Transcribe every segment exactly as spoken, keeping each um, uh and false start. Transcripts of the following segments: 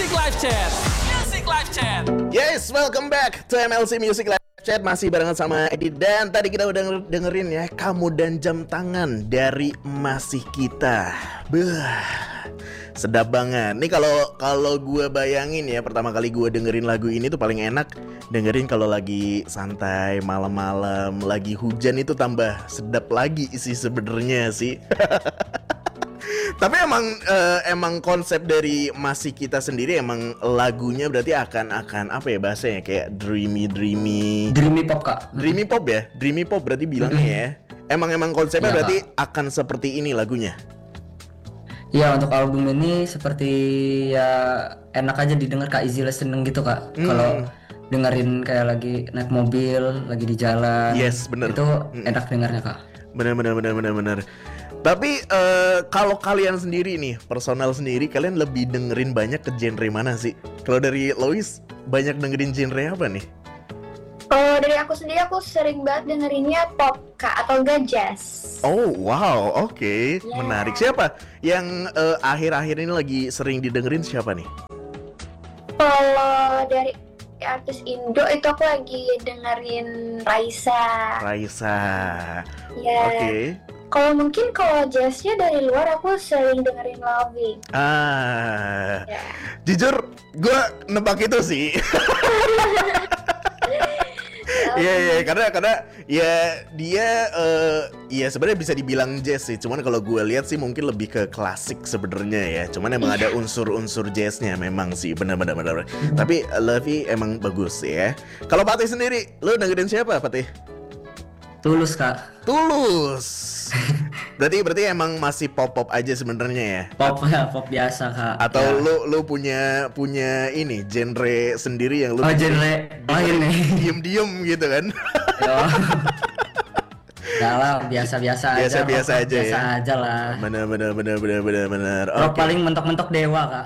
Music Live Chat. Music Live Chat. Yes, welcome back to M L C Music Live Chat. Masih barengan sama Edi. Dan tadi kita udah dengerin ya Kamu dan Jam Tangan dari Masih Kita. Beuh, sedap banget. Nih kalau kalau gue bayangin ya, pertama kali gue dengerin lagu ini tuh paling enak dengerin kalau lagi santai malam-malam, lagi hujan, itu tambah sedap lagi sih sebenarnya sih. Tapi emang uh, emang konsep dari Masih Kita sendiri emang lagunya berarti akan akan apa ya bahasanya, kayak dreamy dreamy Dreamy pop kak. dreamy pop ya, dreamy pop berarti bilangnya ya. Emang emang konsepnya Iya, berarti Kak. akan seperti ini lagunya. Ya untuk album ini seperti ya enak aja didengar kak, easy listening gitu kak. Hmm. Kalau dengerin kayak lagi naik mobil, lagi di jalan. Yes, bener. Itu Hmm. enak dengarnya kak. Bener bener bener bener bener. Tapi eh, kalau kalian sendiri nih, personal sendiri, kalian lebih dengerin banyak ke genre mana sih? Kalau dari Lois, banyak dengerin genre apa nih? Kalau dari aku sendiri, aku sering banget dengerinnya pop kak atau enggak jazz. Oh wow, oke, Yeah. menarik. Siapa yang eh, akhir-akhir ini lagi sering didengerin, siapa nih? Kalau dari artis Indo itu aku lagi dengerin Raisa. Raisa. Ya. Oke. Kalau mungkin kalau jazznya dari luar aku sering dengerin Loving. Ah, Ya. jujur, gue nebak itu sih. Iya iya, karena karena ya dia eh, ya sebenarnya bisa dibilang jazz sih. Cuman kalau gue lihat sih mungkin lebih ke klasik sebenarnya ya. Cuman emang ada unsur-unsur jazznya memang sih, benar-benar benar. Tapi Lovey emang bagus ya. Kalau Patih sendiri, lu dengerin siapa Patih? Tulus kak. Tulus. Berarti berarti emang masih pop-pop aja sebenarnya ya. Pop ya, pop biasa kak. Atau Ya. lu lu punya punya ini genre sendiri yang lu Oh genre lain nih. diem-diem gitu kan? Yo. Enggak lah, biasa-biasa aja. Biasa-biasa rock aja biasa ya. aja lah. Bener bener bener bener bener bener. Rock Oke. paling mentok-mentok Dewa kak.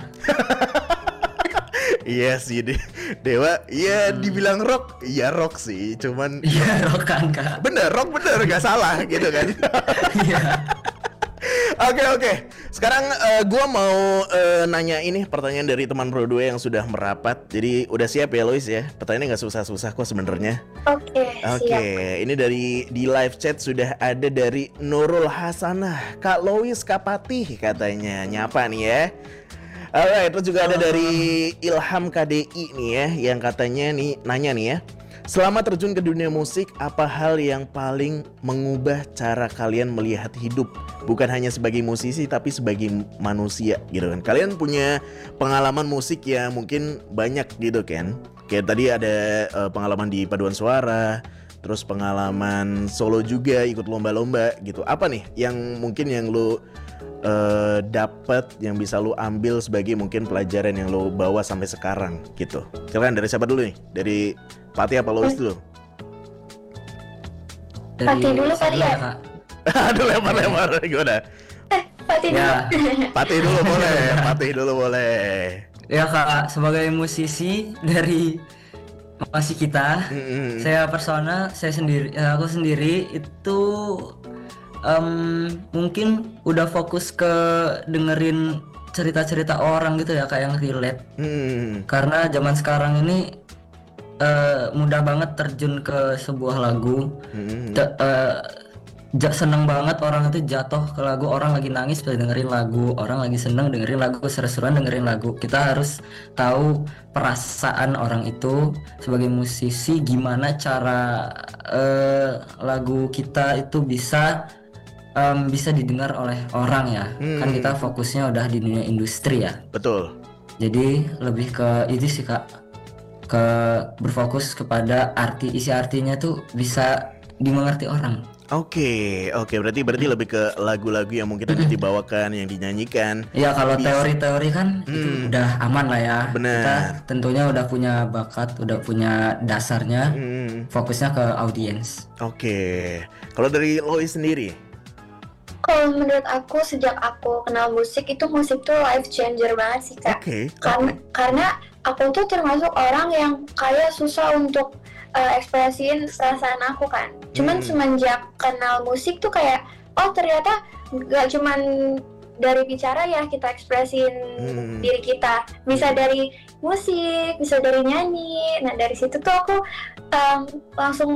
Iya sih De- Dewa, iya dibilang rock, iya rock sih, cuman Iya rock kan kak. bener rock bener gak salah gitu kan. Iya. Oke oke. Sekarang eh, gua mau eh, nanya ini pertanyaan dari teman Pro dua yang sudah merapat. Jadi udah siap ya Lois ya? Pertanyaannya nggak susah-susah kok sebenarnya. Oke, Oke, siap. ini dari di live chat sudah ada dari Nurul Hasanah. Kak Lois, Kak Patih katanya nyapa nih ya. Alright, terus juga ada dari Ilham K D I nih ya, yang katanya nih nanya nih ya. Selama terjun ke dunia musik, apa hal yang paling mengubah cara kalian melihat hidup? Bukan hanya sebagai musisi, tapi sebagai manusia gitu kan. Kalian punya pengalaman musik yang mungkin banyak gitu kan. Kayak tadi ada uh, pengalaman di paduan suara, terus pengalaman solo juga, ikut lomba-lomba gitu. Apa nih yang mungkin yang lu uh, dapat, yang bisa lu ambil sebagai mungkin pelajaran yang lu bawa sampai sekarang gitu? Silakan, dari siapa dulu nih? Dari Patih apa Lois dulu? Dari Patih dulu saya kali ya? kak. Aduh, lempar-lempar gimana? Fatih dulu. Ya. Patih dulu boleh, Patih dulu boleh. Ya kak, sebagai musisi dari Masih Kita, Mm-mm. saya personal, saya sendiri, eh, aku sendiri itu em, mungkin udah fokus ke dengerin cerita-cerita orang gitu ya, kayak yang relate. Mm-mm. Karena zaman sekarang ini eh, mudah banget terjun ke sebuah lagu. Mm-mm. Ja- eh, ja- seneng banget orang itu jatuh ke lagu, orang lagi nangis pada dengerin lagu, orang lagi seneng dengerin lagu, seru-seruan dengerin lagu. Kita harus tahu perasaan orang itu sebagai musisi, gimana cara eh, lagu kita itu bisa em, bisa didengar oleh orang ya. Kan Hmm. kita fokusnya udah di dunia industri ya. Betul. Jadi lebih ke itu sih kak, ke berfokus kepada arti, isi artinya tuh bisa dimengerti orang. Oke, oke, berarti berarti lebih ke lagu-lagu yang mungkin tadi dibawakan, yang dinyanyikan. Ya kalau Bisa. teori-teori kan itu Hmm. udah aman lah ya. Benar. Kita tentunya udah punya bakat, udah punya dasarnya. Hmm. Fokusnya ke audiens. Oke, kalau dari Lois sendiri? Kalau menurut aku, sejak aku kenal musik, itu musik tuh life changer banget sih kak. Oke. Karena, karena aku tuh termasuk orang yang kayak susah untuk uh, ekspresiin perasaan aku kan. Cuman Hmm. semenjak kenal musik tuh kayak, oh ternyata gak cuman dari bicara ya kita ekspresin Hmm. diri kita. Bisa dari musik, bisa dari nyanyi. Nah dari situ tuh aku um, langsung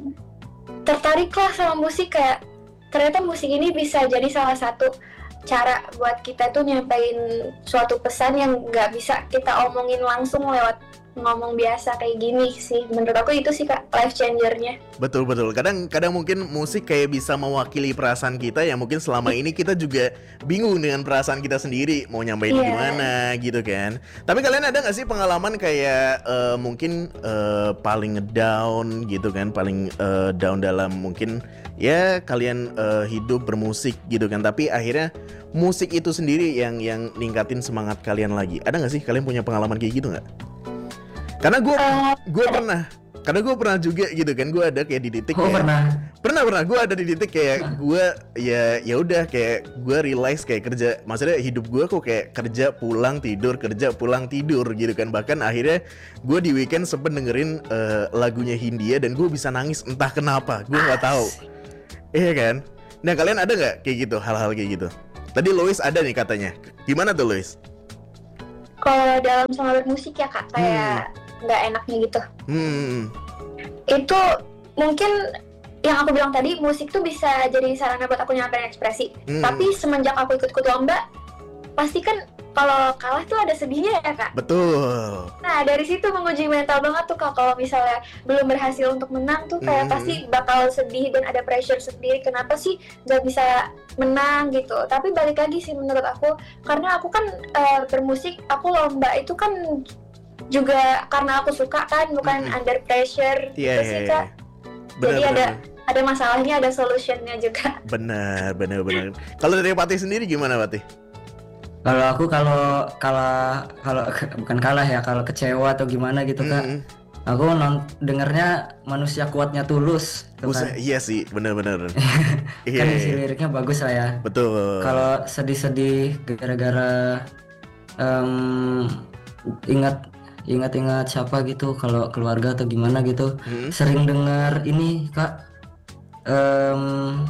tertarik lah sama musik, kayak ternyata musik ini bisa jadi salah satu cara buat kita tuh nyampein suatu pesan yang nggak bisa kita omongin langsung lewat ngomong biasa kayak gini sih. Menurut aku itu sih Kak life changernya. Betul betul. Kadang kadang mungkin musik kayak bisa mewakili perasaan kita yang mungkin selama ini kita juga bingung dengan perasaan kita sendiri mau nyampein Iya. gimana gitu kan. Tapi kalian ada nggak sih pengalaman kayak eh, mungkin eh, paling ngedown gitu kan, paling eh, down dalam mungkin ya kalian eh, hidup bermusik gitu kan, tapi akhirnya musik itu sendiri yang yang ningkatin semangat kalian lagi. Ada nggak sih kalian punya pengalaman kayak gitu nggak? Karena gue Eh, gue pernah, karena gue pernah juga gitu kan, gue ada kayak di titik Oh kayak, pernah. pernah pernah gue ada di titik kayak gue ya ya udah kayak gue realize kayak kerja, maksudnya hidup gue kok kayak kerja pulang tidur kerja pulang tidur gitu kan. Bahkan akhirnya gue di weekend sempet dengerin eh, lagunya Hindia dan gue bisa nangis entah kenapa, gue nggak tahu. Iya kan? Nah kalian ada nggak kayak gitu, hal-hal kayak gitu? Tadi Lois ada nih katanya, gimana tuh Lois? kalau dalam sama musik ya Kak, kayak nggak enaknya gitu. Hmm, Itu mungkin yang aku bilang tadi, musik tuh bisa jadi sarana buat aku nyampein ekspresi. Hmm. Tapi semenjak aku ikut-ikut lomba, pasti kan kalau kalah tuh ada sedihnya ya Kak. betul. Nah dari situ menguji mental banget tuh Kak. Kalau misalnya belum berhasil untuk menang tuh kayak Hmm. pasti bakal sedih dan ada pressure sendiri. Kenapa sih nggak bisa menang gitu. Tapi balik lagi sih menurut aku, karena aku kan eh, bermusik, aku lomba itu kan juga karena aku suka kan, bukan Hmm. under pressure Iya gitu iya sih iya. Kak. Benar Jadi benar. ada ada masalahnya, ada solutionnya juga. Benar, benar, benar. Kalau dari Patih sendiri gimana, Patih? Kalau aku kalau kalah kalau bukan kalah ya, kalau kecewa atau gimana gitu Kak. Mm-mm. Aku non dengernya Manusia Kuatnya Tulus tuh Buset, kan. iya sih, benar-benar. Iya, Kan isi iya. liriknya bagus lah ya. Betul. Kalau sedih-sedih gara-gara em, ingat ingat-ingat siapa gitu, kalau keluarga atau gimana gitu, Hmm. sering dengar ini Kak, em,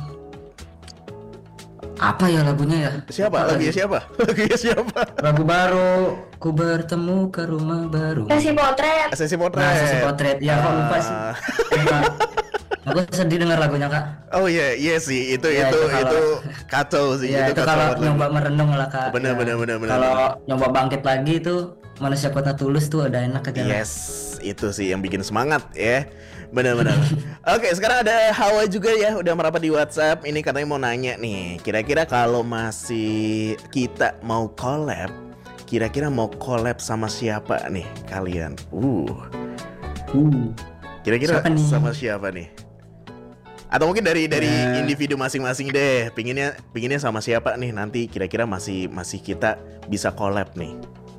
apa ya lagunya ya? Siapa? Lupa Lagunya lagi. siapa? Lagunya siapa? Lagu baru, ku bertemu ke rumah baru. Kasih potret. Sesi potret. Nah, sesi potret. Ya, kok lupa sih. Ah. Ya, Kak. Aku sedih dengar lagunya Kak. Oh iya, iya sih. Itu Ya, itu itu kalau- itu kacau sih. Ya itu kacau kalau banget lagu. nyoba merenung lah Kak. Bener, Ya. bener, bener, bener, Kalau bener. nyoba bangkit lagi itu Manusia Kuatnya Tulus tuh ada enak aja. Yes, itu sih yang bikin semangat ya. Benar-benar. Oke, sekarang ada Hawa juga ya, udah merapat di WhatsApp. Ini katanya mau nanya nih, kira-kira kalau masih kita mau collab, kira-kira mau collab sama siapa nih kalian? Uh, Uh. kira-kira Siapa nih? sama siapa nih? Atau mungkin dari dari Ya. individu masing-masing deh. Pinginnya pinginnya sama siapa nih nanti kira-kira masih masih kita bisa collab nih.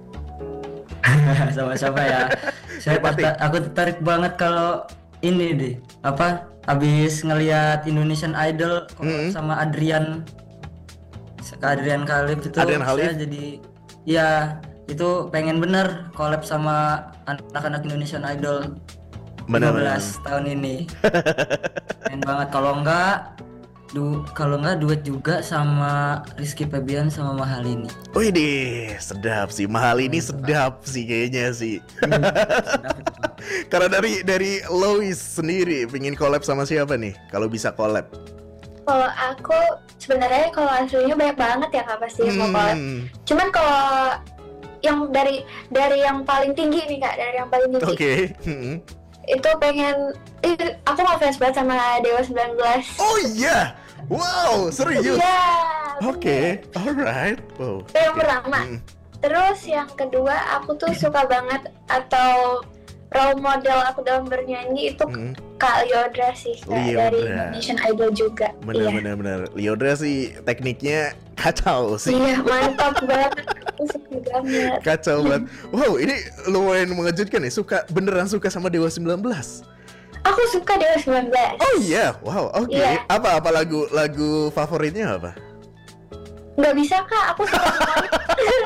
Sama siapa ya? Saya Pati. terta- aku tertarik banget kalau ini deh. Apa? Abis ngelihat Indonesian Idol collab Mm-mm. sama Adrian Adrian Khalif itu, Adrian Khalif? saya jadi ya itu pengen bener collab sama anak-anak Indonesian Idol Benar, lima benar. belas tahun ini. Pengen banget, kalau enggak du kalau enggak duet juga sama Rizky Febian sama Mahalini. Wih deh, sedap sih. Mahal ini sedap sih kayaknya sih. Sedap itu. Karena dari dari Lois sendiri pingin collab sama siapa nih? Kalau bisa collab. Kalau aku sebenarnya kalau aslinya banyak banget ya Kak pasti yang mau collab. Hmm, Cuman kalau yang dari dari yang paling tinggi nih Kak, dari yang paling tinggi Oke. Hmm. itu pengen, eh, aku mau fans banget sama Dewa sembilan belas. Oh iya. Wow, serius. Iya. Oke, alright. Wow. Itu yang oke. pertama. Hmm. Terus yang kedua aku tuh suka banget atau role model aku dalam bernyanyi itu Hmm. Kak Lyodra sih Kak, Lyodra. dari Indonesian Idol juga. Bener Iya. bener bener. Lyodra sih tekniknya kacau sih. Iya mantap banget. Aku suka banget. Kacau banget. Wow, ini lumayan mengejutkan nih. Suka beneran suka sama Dewa sembilan belas. Aku suka Dewa sembilan belas. Oh iya, wow, oke. Iya. Apa apa lagu lagu favoritnya apa? Nggak bisa Kak, aku suka sekali. Nggak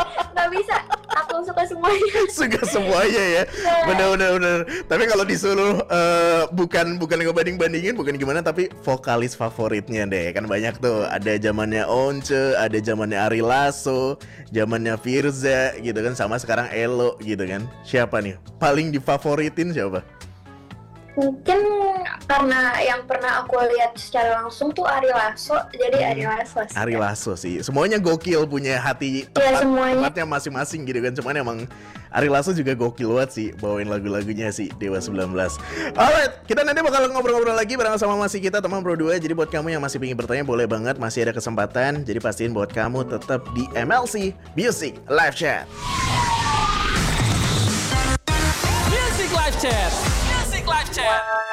nggak bisa. Aku suka semuanya. Suka semuanya ya. Bener-bener bener. Tapi kalau disuruh eh, bukan bukan ngebanding-bandingin, bukan gimana, tapi vokalis favoritnya deh. Kan banyak tuh. Ada zamannya Once, ada zamannya Ari Lasso, zamannya Firza gitu kan, sama sekarang Elo gitu kan. Siapa nih? Paling difavoritin siapa? Mungkin karena yang pernah aku lihat secara langsung tuh Ari Lasso, jadi Ari Lasso sih. Ari Lasso sih. Semuanya gokil, punya hati Iya, tepat, semuanya. tempatnya masing-masing gitu kan. Cuman emang Ari Lasso juga gokil banget sih bawain lagu-lagunya sih Dewa sembilan belas. Alright, kita nanti bakal ngobrol-ngobrol lagi bareng sama masih kita teman Pro dua. Jadi buat kamu yang masih ingin bertanya boleh banget, masih ada kesempatan. Jadi pastiin buat kamu tetap di M L C Music Live Chat. Music Live Chat. Music Live Chat.